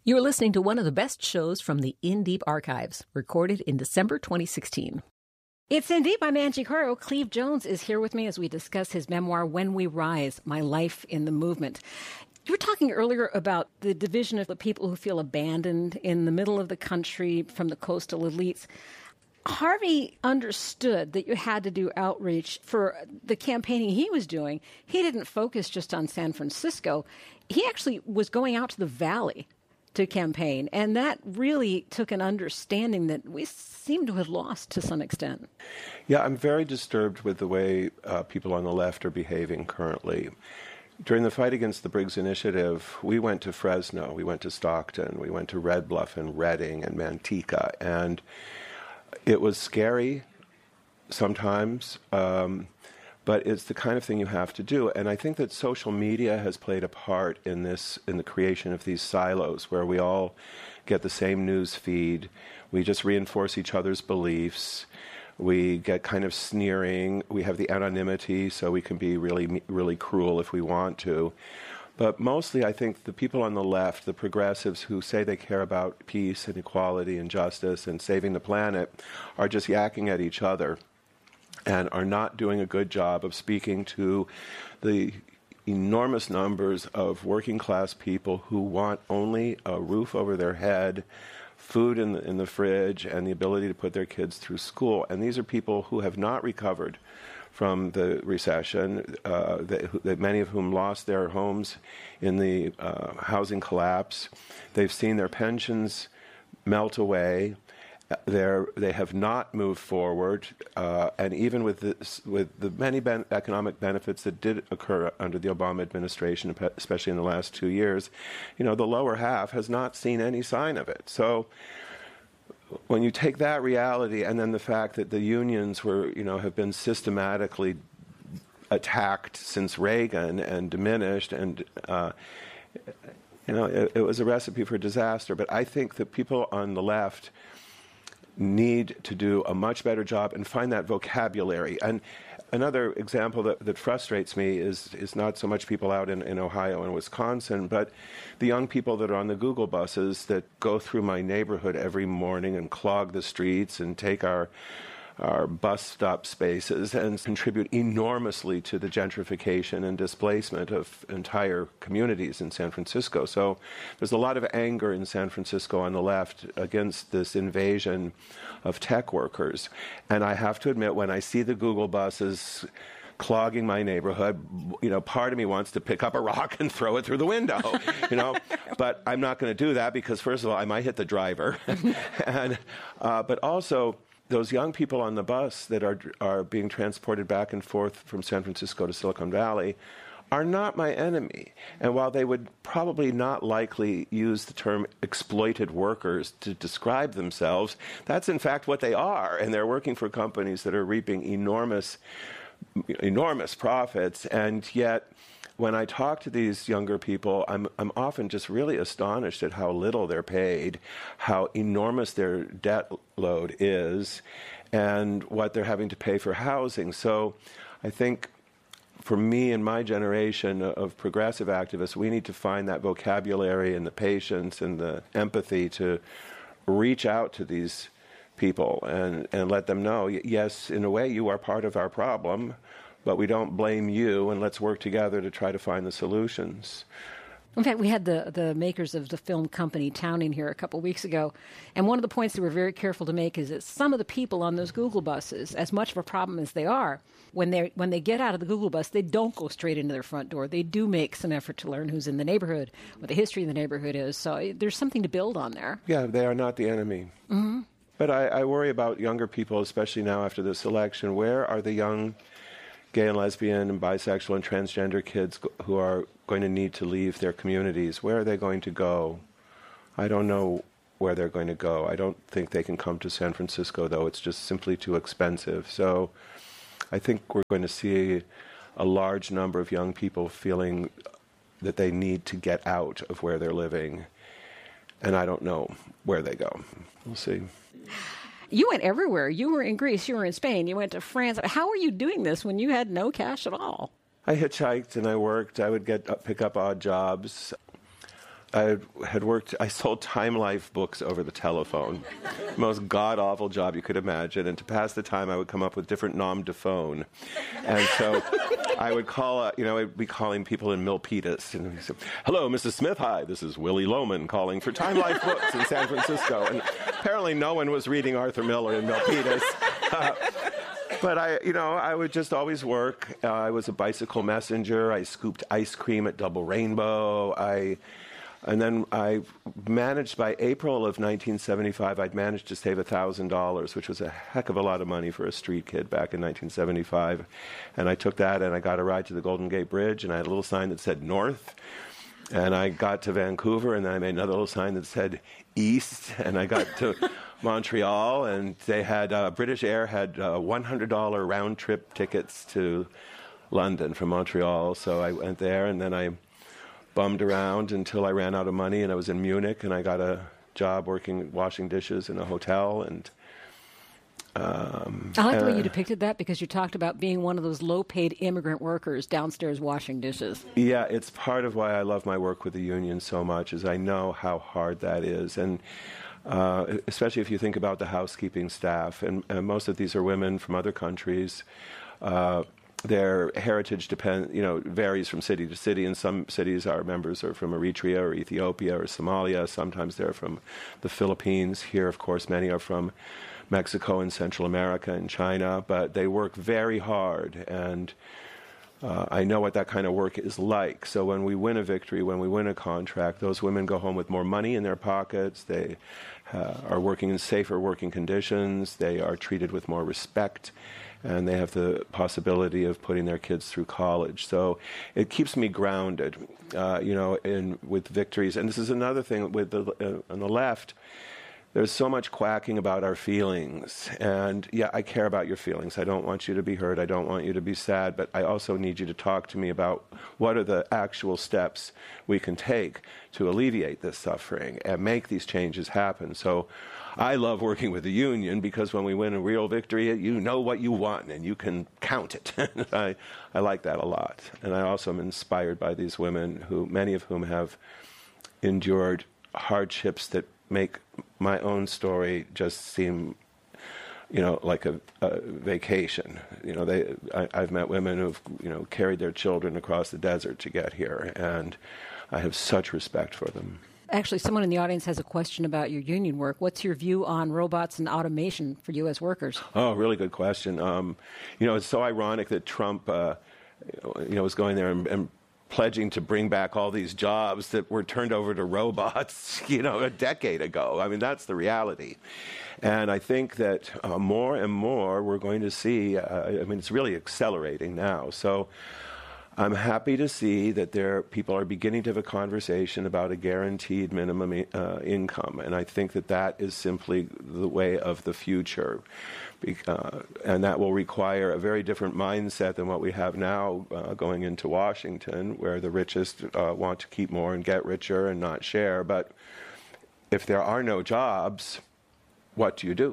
You're listening to one of the best shows from the In Deep archives, recorded in December 2016. It's In Deep. I'm Angie Caro. Cleve Jones is here with me as we discuss his memoir, When We Rise, My Life in the Movement. You were talking earlier about the division of the people who feel abandoned in the middle of the country from the coastal elites. Harvey understood that you had to do outreach for the campaigning he was doing. He didn't focus just on San Francisco. He actually was going out to the Valley to campaign, and that really took an understanding that we seem to have lost to some extent. Yeah, I'm very disturbed with the way people on the left are behaving currently. During the fight against the Briggs Initiative, we went to Fresno, we went to Stockton, we went to Red Bluff and Redding and Manteca, and it was scary sometimes, but it's the kind of thing you have to do. And I think that social media has played a part in this, in the creation of these silos where we all get the same news feed. We just reinforce each other's beliefs. We get kind of sneering. We have the anonymity, so we can be really, really cruel if we want to. But mostly, I think the people on the left, the progressives who say they care about peace and equality and justice and saving the planet, are just yakking at each other and are not doing a good job of speaking to the enormous numbers of working class people who want only a roof over their head, food in the fridge, and the ability to put their kids through school. And these are people who have not recovered from the recession, that many of whom lost their homes in the housing collapse. They've seen their pensions melt away. They have not moved forward, and even with the many economic benefits that did occur under the Obama administration, especially in the last 2 years, the lower half has not seen any sign of it. So when you take that reality and then the fact that the unions have been systematically attacked since Reagan and diminished, and it was a recipe for disaster. But I think that people on the left need to do a much better job and find that vocabulary. And another example that frustrates me is not so much people out in Ohio and Wisconsin, but the young people that are on the Google buses that go through my neighborhood every morning and clog the streets and take our bus stop spaces and contribute enormously to the gentrification and displacement of entire communities in San Francisco. So there's a lot of anger in San Francisco on the left against this invasion of tech workers. And I have to admit, when I see the Google buses clogging my neighborhood, part of me wants to pick up a rock and throw it through the window, But I'm not going to do that because, first of all, I might hit the driver. But also, those young people on the bus that are being transported back and forth from San Francisco to Silicon Valley are not my enemy. And while they would probably not likely use the term exploited workers to describe themselves, that's in fact what they are. And they're working for companies that are reaping enormous profits. And yet, when I talk to these younger people, I'm often just really astonished at how little they're paid, how enormous their debt load is, and what they're having to pay for housing. So I think for me and my generation of progressive activists, we need to find that vocabulary and the patience and the empathy to reach out to these people and let them know, yes, in a way, you are part of our problem, but we don't blame you, and let's work together to try to find the solutions. In fact, we had the makers of the film company Town in here a couple weeks ago, and one of the points they were very careful to make is that some of the people on those Google buses, as much of a problem as they are, when they get out of the Google bus, they don't go straight into their front door. They do make some effort to learn who's in the neighborhood, what the history of the neighborhood is. So there's something to build on there. Yeah, they are not the enemy. Mm-hmm. But I worry about younger people, especially now after this election. Where are the young gay and lesbian and bisexual and transgender kids who are going to need to leave their communities? Where are they going to go? I don't know where they're going to go. I don't think they can come to San Francisco, though. It's just simply too expensive. So I think we're going to see a large number of young people feeling that they need to get out of where they're living. And I don't know where they go. We'll see. You went everywhere. You were in Greece. You were in Spain. You went to France. How were you doing this when you had no cash at all? I hitchhiked and I worked. I would pick up odd jobs. I sold Time Life books over the telephone. Most god-awful job you could imagine. And to pass the time, I would come up with different nom de phone. And so I would I'd be calling people in Milpitas. And I'd say, hello, Mrs. Smith. Hi, this is Willie Loman calling for Time Life books in San Francisco. And apparently no one was reading Arthur Miller in Milpitas. But I would just always work. I was a bicycle messenger. I scooped ice cream at Double Rainbow. And then I managed, by April of 1975, I'd managed to save $1,000, which was a heck of a lot of money for a street kid back in 1975. And I took that and I got a ride to the Golden Gate Bridge, and I had a little sign that said North. And I got to Vancouver, and then I made another little sign that said East. And I got to Montreal, and they had, British Air had $100 round-trip tickets to London from Montreal. So I went there, and then I bummed around until I ran out of money, and I was in Munich, and I got a job washing dishes in a hotel. And I like the way you depicted that, because you talked about being one of those low-paid immigrant workers downstairs washing dishes. Yeah, it's part of why I love my work with the union so much, is I know how hard that is. And especially if you think about the housekeeping staff, and most of these are women from other countries. Their heritage varies from city to city. In some cities, our members are from Eritrea or Ethiopia or Somalia. Sometimes they're from the Philippines. Here, of course, many are from Mexico and Central America and China. But they work very hard, and I know what that kind of work is like. So when we win a victory, when we win a contract, those women go home with more money in their pockets. They are working in safer working conditions. They are treated with more respect. And they have the possibility of putting their kids through college. So it keeps me grounded, with victories. And this is another thing on the left. There's so much quacking about our feelings. And yeah, I care about your feelings. I don't want you to be hurt. I don't want you to be sad. But I also need you to talk to me about what are the actual steps we can take to alleviate this suffering and make these changes happen. So I love working with the union, because when we win a real victory, you know what you won and you can count it. I like that a lot. And I also am inspired by these women, many of whom have endured hardships that make my own story just seem, like a vacation. I've met women who've, carried their children across the desert to get here, and I have such respect for them. Actually, someone in the audience has a question about your union work. What's your view on robots and automation for U.S. workers? Oh, really good question. It's so ironic that Trump, was going there and pledging to bring back all these jobs that were turned over to robots, a decade ago. I mean, that's the reality. And I think that more and more we're going to see, it's really accelerating now. So I'm happy to see that people are beginning to have a conversation about a guaranteed minimum income, and I think that is simply the way of the future, and that will require a very different mindset than what we have now going into Washington, where the richest want to keep more and get richer and not share. But if there are no jobs, what do you do?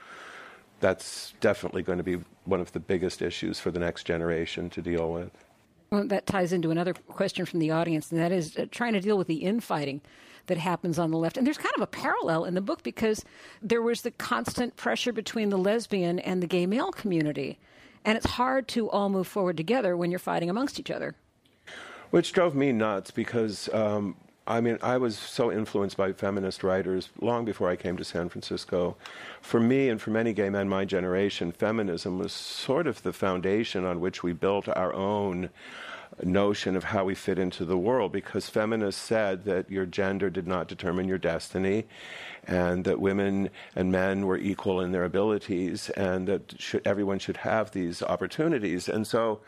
That's definitely going to be one of the biggest issues for the next generation to deal with. Well, that ties into another question from the audience, and that is trying to deal with the infighting that happens on the left. And there's kind of a parallel in the book, because there was the constant pressure between the lesbian and the gay male community. And it's hard to all move forward together when you're fighting amongst each other. Which drove me nuts, because I was so influenced by feminist writers long before I came to San Francisco. For me and for many gay men my generation, feminism was sort of the foundation on which we built our own notion of how we fit into the world, because feminists said that your gender did not determine your destiny, and that women and men were equal in their abilities, and that everyone should have these opportunities. And so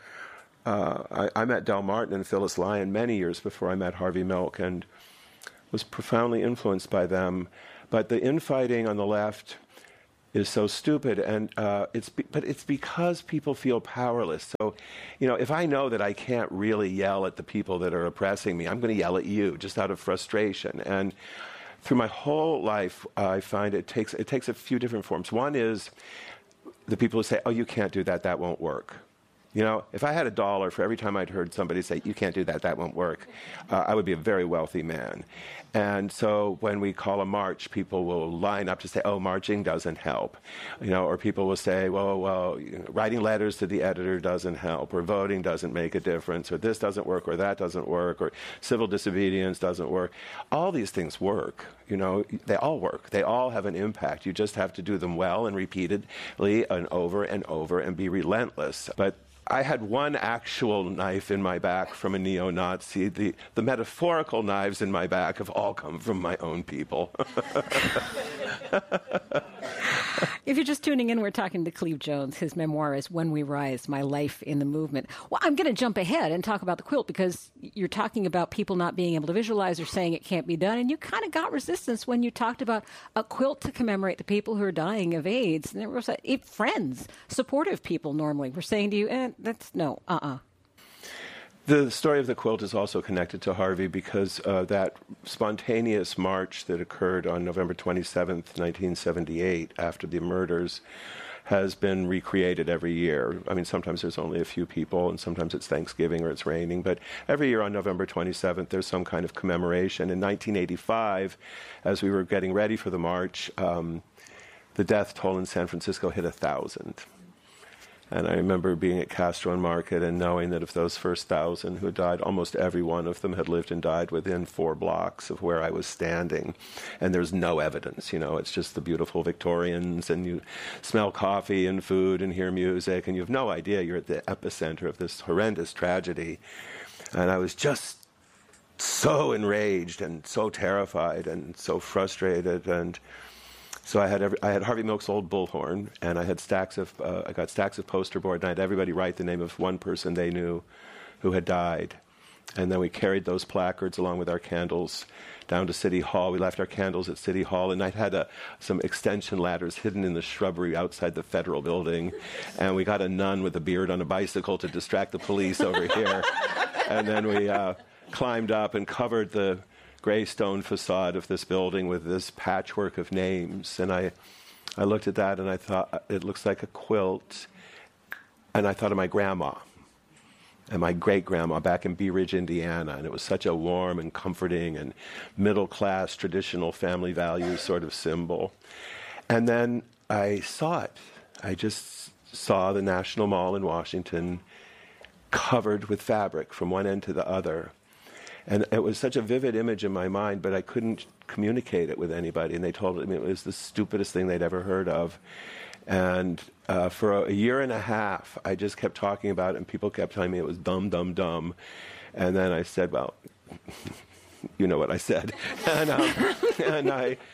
I met Del Martin and Phyllis Lyon many years before I met Harvey Milk, and was profoundly influenced by them. But the infighting on the left is so stupid, and it's because people feel powerless. So, if I know that I can't really yell at the people that are oppressing me, I'm going to yell at you just out of frustration. And through my whole life, I find it takes a few different forms. One is the people who say, "Oh, you can't do that; that won't work." You know, if I had $1 for every time I'd heard somebody say, you can't do that, that won't work, I would be a very wealthy man. And so when we call a march, people will line up to say, oh, marching doesn't help. You know, or people will say, well, you know, writing letters to the editor doesn't help, or voting doesn't make a difference, or this doesn't work, or that doesn't work, or civil disobedience doesn't work. All these things work. You know, they all work. They all have an impact. You just have to do them well and repeatedly and over and be relentless. But I had one actual knife in my back from a neo-Nazi. The metaphorical knives in my back have all come from my own people. If you're just tuning in, we're talking to Cleve Jones. His memoir is When We Rise, My Life in the Movement. Well, I'm going to jump ahead and talk about the quilt because you're talking about people not being able to visualize or saying it can't be done. And you kind of got resistance when you talked about a quilt to commemorate the people who are dying of AIDS. And there was friends, supportive people normally were saying to you, that's no. The story of the quilt is also connected to Harvey because that spontaneous march that occurred on November 27th, 1978, after the murders, has been recreated every year. I mean, sometimes there's only a few people, and sometimes it's Thanksgiving or it's raining, but every year on November 27th, there's some kind of commemoration. In 1985, as we were getting ready for the march, the death toll in San Francisco hit 1,000. And I remember being at Castro and Market and knowing that of those first 1,000 who died, almost every one of them had lived and died within 4 blocks of where I was standing. And there's no evidence, you know, it's just the beautiful Victorians, and you smell coffee and food and hear music, and you have no idea you're at the epicenter of this horrendous tragedy. And I was just so enraged and so terrified and so frustrated. And so I had Harvey Milk's old bullhorn, and I got stacks of poster board, and I had everybody write the name of one person they knew who had died. And then we carried those placards along with our candles down to City Hall. We left our candles at City Hall, and I had some extension ladders hidden in the shrubbery outside the Federal Building. And we got a nun with a beard on a bicycle to distract the police over here. And then we climbed up and covered the gray stone facade of this building with this patchwork of names. And I looked at that and I thought, it looks like a quilt. And I thought of my grandma and my great-grandma back in Bee Ridge, Indiana. And it was such a warm and comforting and middle-class, traditional family values sort of symbol. And then I saw it. I just saw the National Mall in Washington covered with fabric from one end to the other. And it was such a vivid image in my mind, but I couldn't communicate it with anybody. And they told me it was the stupidest thing they'd ever heard of. And for a year and a half, I just kept talking about it, and people kept telling me it was dumb, dumb, dumb. And then I said, well, you know what I said. And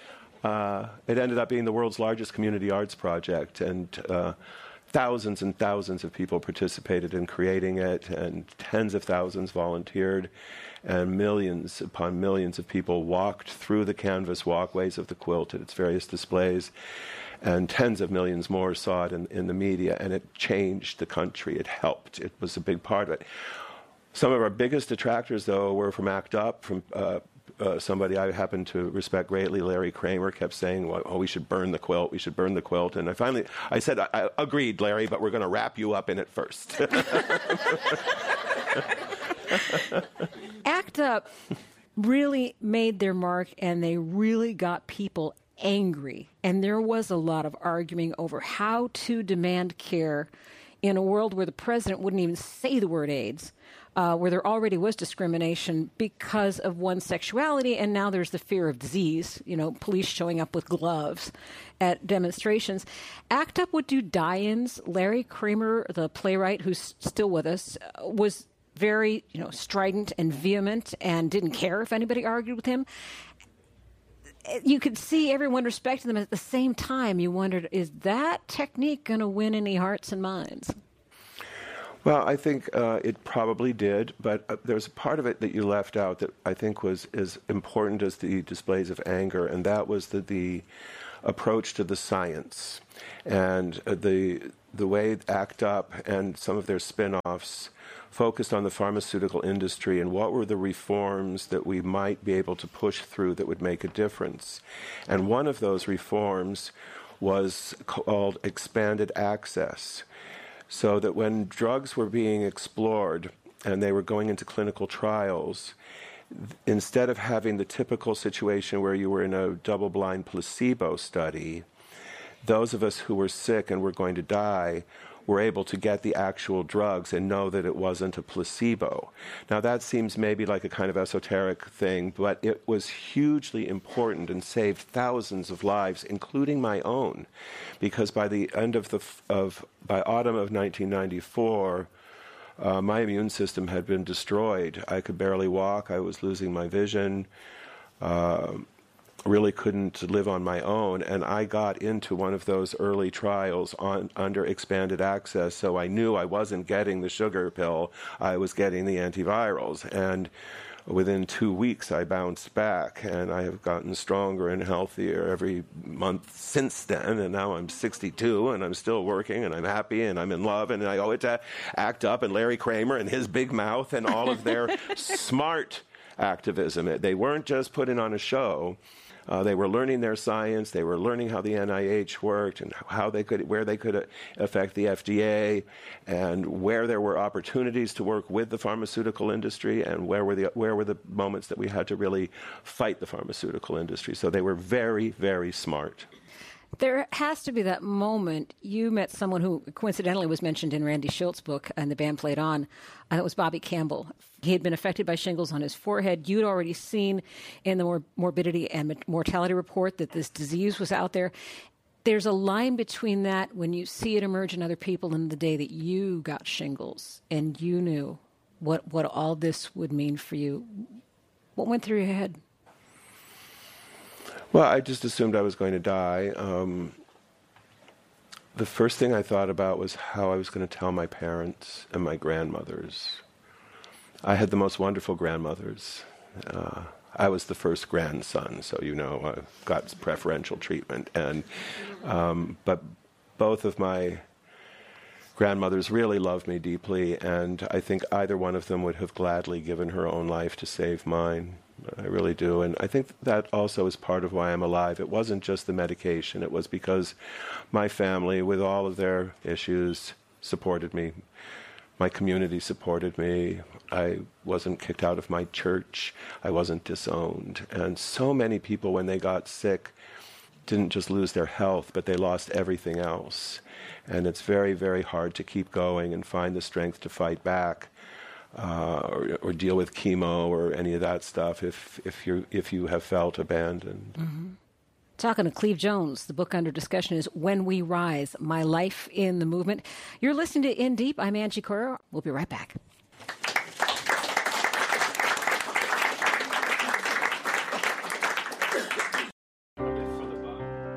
it ended up being the world's largest community arts project. And thousands and thousands of people participated in creating it, and tens of thousands volunteered. And millions upon millions of people walked through the canvas walkways of the quilt at its various displays, and tens of millions more saw it in the media, and it changed the country. It helped. It was a big part of it. Some of our biggest detractors, though, were from ACT UP, from somebody I happen to respect greatly, Larry Kramer, kept saying, well, oh, we should burn the quilt, we should burn the quilt. And I said, I agreed, Larry, but we're going to wrap you up in it first. ACT UP really made their mark, and they really got people angry. And there was a lot of arguing over how to demand care in a world where the president wouldn't even say the word AIDS, where there already was discrimination because of one's sexuality, and now there's the fear of disease, police showing up with gloves at demonstrations. ACT UP would do die-ins. Larry Kramer, the playwright who's still with us, was very, strident and vehement and didn't care if anybody argued with him. You could see everyone respecting them. At the same time, you wondered, is that technique going to win any hearts and minds? Well, I think it probably did, but there's a part of it that you left out that I think was as important as the displays of anger, and that was the approach to the science and the way ACT UP and some of their spin-offs focused on the pharmaceutical industry and what were the reforms that we might be able to push through that would make a difference. And one of those reforms was called expanded access. So that when drugs were being explored and they were going into clinical trials, instead of having the typical situation where you were in a double-blind placebo study, those of us who were sick and were going to die were able to get the actual drugs and know that it wasn't a placebo. Now that seems maybe like a kind of esoteric thing, but it was hugely important and saved thousands of lives, including my own, because by the end by autumn of 1994, my immune system had been destroyed. I could barely walk. I was losing my vision. Really couldn't live on my own, and I got into one of those early trials under expanded access, so I knew I wasn't getting the sugar pill, I was getting the antivirals, and within 2 weeks I bounced back, and I have gotten stronger and healthier every month since then, and now I'm 62, and I'm still working, and I'm happy, and I'm in love, and I owe it to ACT UP and Larry Kramer and his big mouth and all of their smart activism. They weren't just putting on a show. They were learning their science. They were learning how the NIH worked and where they could affect the FDA, and where there were opportunities to work with the pharmaceutical industry, and where were the moments that we had to really fight the pharmaceutical industry. So they were very, very smart. There has to be that moment. You met someone who coincidentally was mentioned in Randy Schultz's book, and the band played on, and it was Bobby Campbell. He had been affected by shingles on his forehead. You'd already seen in the morbidity and mortality report that this disease was out there. There's a line between that when you see it emerge in other people and the day that you got shingles and you knew what all this would mean for you. What went through your head? Well, I just assumed I was going to die. The first thing I thought about was how I was going to tell my parents and my grandmothers. I had the most wonderful grandmothers. I was the first grandson, so I got preferential treatment. And but both of my grandmothers really loved me deeply, and I think either one of them would have gladly given her own life to save mine. I really do. And I think that also is part of why I'm alive. It wasn't just the medication. It was because my family, with all of their issues, supported me. My community supported me. I wasn't kicked out of my church. I wasn't disowned. And so many people, when they got sick, didn't just lose their health, but they lost everything else. And it's very, very hard to keep going and find the strength to fight back. Or deal with chemo or any of that stuff if you have felt abandoned. Mm-hmm. Talking to Cleve Jones, the book under discussion is When We Rise, My Life in the Movement. You're listening to In Deep. I'm Angie Coiro. We'll be right back.